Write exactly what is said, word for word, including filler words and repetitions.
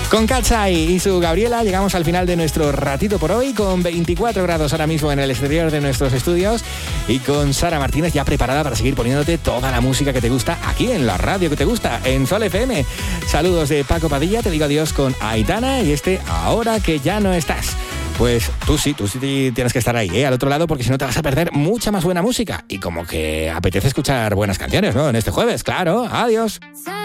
Con Katsai y su Gabriela llegamos al final de nuestro ratito por hoy, con veinticuatro grados ahora mismo en el exterior de nuestros estudios y con Sara Martínez ya preparada para seguir poniéndote toda la música que te gusta aquí en la radio que te gusta, en Sol F M. Saludos de Paco Padilla, te digo adiós con Aitana y este Ahora que ya no estás. Pues tú sí, tú sí tienes que estar ahí, ¿eh? Al otro lado, porque si no te vas a perder mucha más buena música. Y como que apetece escuchar buenas canciones, ¿no? En este jueves, claro. Adiós.